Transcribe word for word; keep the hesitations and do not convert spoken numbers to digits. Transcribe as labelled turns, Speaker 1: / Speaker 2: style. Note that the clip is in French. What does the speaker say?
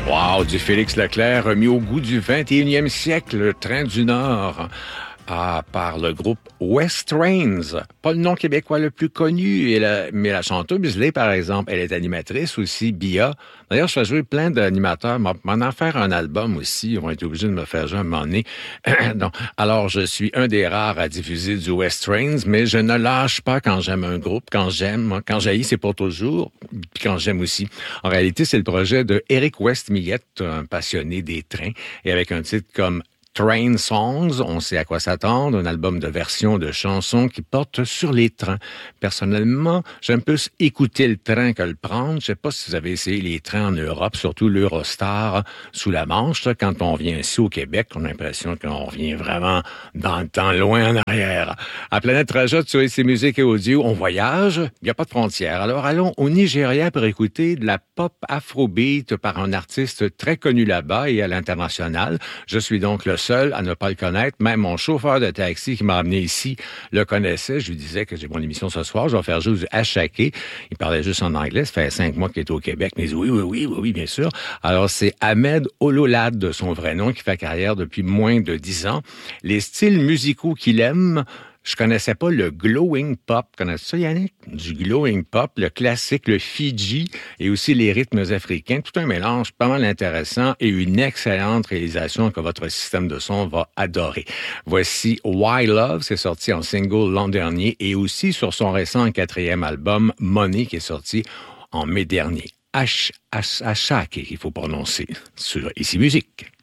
Speaker 1: Wow, du Félix Leclerc remis au goût du vingt et unième siècle, le train du Nord. Ah, par le groupe West Trains. Pas le nom québécois le plus connu, et la, mais la chanteuse l'est, par exemple. Elle est animatrice aussi, Bia. D'ailleurs, je fais jouer plein d'animateurs. M'en en faire un album aussi. Ils vont être obligés de me faire jouer un moment donné. Donc, alors, je suis un des rares à diffuser du West Trains, mais je ne lâche pas quand j'aime un groupe. Quand j'aime, quand j'haïs, c'est pour toujours. Puis quand j'aime aussi. En réalité, c'est le projet de Eric West-Millette, un passionné des trains, et avec un titre comme Train Songs, on sait à quoi s'attendre, un album de versions de chansons qui portent sur les trains. Personnellement, j'aime plus écouter le train que le prendre. Je sais pas si vous avez essayé les trains en Europe, surtout l'Eurostar sous la Manche. Là, quand on vient ici au Québec, on a l'impression qu'on revient vraiment dans le temps, loin en arrière. À Planète Trajet, sur ici Musique et Audio, on voyage, il n'y a pas de frontières. Alors allons au Nigeria pour écouter de la pop afrobeat par un artiste très connu là-bas et à l'international. Je suis donc le seul à ne pas le connaître. Même mon chauffeur de taxi qui m'a amené ici le connaissait. Je lui disais que j'ai mon émission ce soir. Je vais faire juste du Achaké. Il parlait juste en anglais. Ça fait cinq mois qu'il est au Québec. Mais oui, oui, oui, oui, oui, bien sûr. Alors, c'est Ahmed Ololade, de son vrai nom, qui fait carrière depuis moins de dix ans. Les styles musicaux qu'il aime, je connaissais pas le glowing pop. Connais-tu ça, Yannick? Du glowing pop, le classique, le Fiji et aussi les rythmes africains. Tout un mélange pas mal intéressant et une excellente réalisation que votre système de son va adorer. Voici Why Love, c'est sorti en single l'an dernier et aussi sur son récent quatrième album, Money, qui est sorti en mai dernier. H H H, qu'il faut prononcer sur Ici Musique.